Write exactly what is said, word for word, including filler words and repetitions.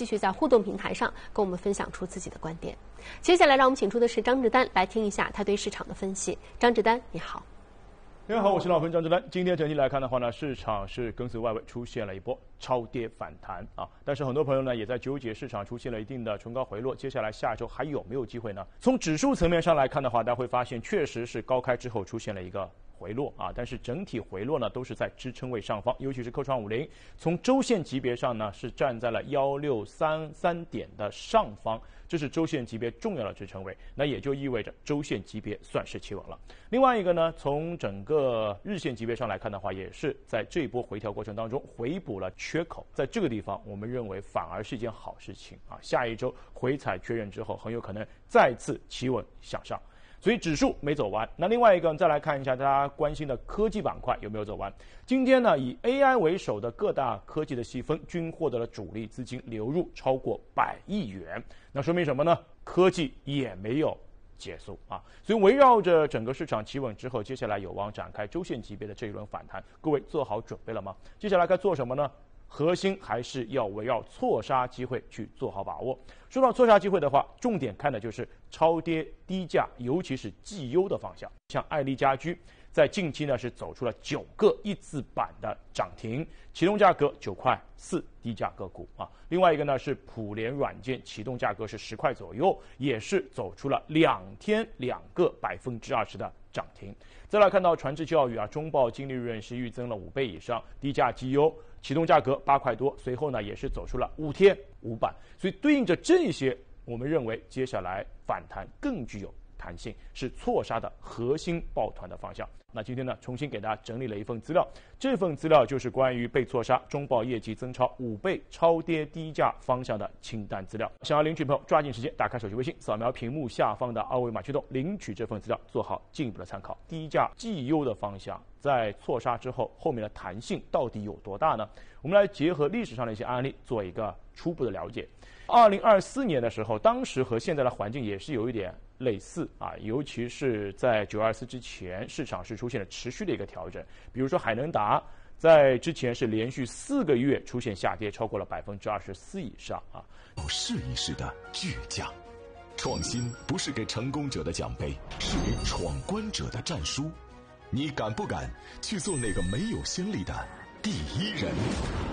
继续在互动平台上跟我们分享出自己的观点。接下来，让我们请出的是张志丹来听一下他对市场的分析。张志丹，你好。 大家好，我是老分张志丹。今天整体来看的话呢，市场是跟随外围出现了一波超跌反弹啊，但是很多朋友呢也在纠结市场出现了一定的冲高回落，接下来下周还有没有机会呢？从指数层面上来看的话，大家会发现确实是高开之后出现了一个回落啊，但是整体回落呢都是在支撑位上方，尤其是科创五零，从周线级别上呢是站在了一六三三点的上方，这是周线级别重要的支撑位，那也就意味着周线级别算是企稳了。另外一个呢，从整个日线级别上来看的话，也是在这一波回调过程当中回补了缺口，在这个地方我们认为反而是一件好事情啊，下一周回踩确认之后，很有可能再次企稳向上。所以指数没走完，那另外一个再来看一下大家关心的科技板块有没有走完。今天呢，以 A I 为首的各大科技的细分均获得了主力资金流入超过百亿元，那说明什么呢？科技也没有结束啊，所以围绕着整个市场企稳之后，接下来有望展开周线级别的这一轮反弹，各位做好准备了吗？接下来该做什么呢？核心还是要围绕错杀机会去做好把握。说到错杀机会的话，重点看的就是超跌低价，尤其是绩优的方向。像爱丽家居在近期呢是走出了九个一字板的涨停，启动价格九块四，低价个股啊。另外一个呢是普联软件，启动价格是十块左右，也是走出了两天两个百分之二十的涨停。再来看到传智教育啊，中报净利润是预增了五倍以上，低价绩优，启动价格八块多，随后呢也是走出了五天五板，所以对应着这些，我们认为接下来反弹更具有弹性，是错杀的核心抱团的方向。那今天呢，重新给大家整理了一份资料，这份资料就是关于被错杀中报业绩增超五倍超跌低价方向的清单资料。想要领取朋友，抓紧时间打开手机微信，扫描屏幕下方的二维码驱动领取这份资料，做好进一步的参考。低价绩优的方向，在错杀之后，后面的弹性到底有多大呢？我们来结合历史上的一些案例，做一个初步的了解。二零二四年的时候，当时和现在的环境也是有一点类似啊，尤其是在九二四之前，市场是出现了持续的一个调整。比如说海能达，在之前是连续四个月出现下跌，超过了百分之二十四以上啊。 试一试的倔强，创新不是给成功者的奖杯，是给闯关者的战书。你敢不敢去做那个没有先例的第一人？